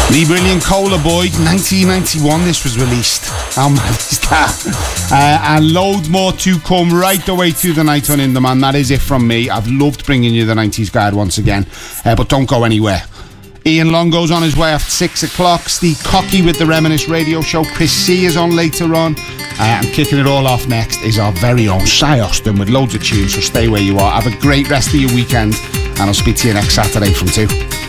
The Brilliant Cola Boy, 1991 this was released. How mad is that? And loads more to come right the way through the night on In The Man. That is it from me. I've loved bringing you the 90s guide once again, but don't go anywhere. Ian Long goes on his way after 6 o'clock. Steve Cocky with the Reminisce Radio Show. Chris C is on later on. And kicking it all off next is our very own Cy Austin with loads of tunes, so stay where you are. Have a great rest of your weekend, and I'll speak to you next Saturday from 2.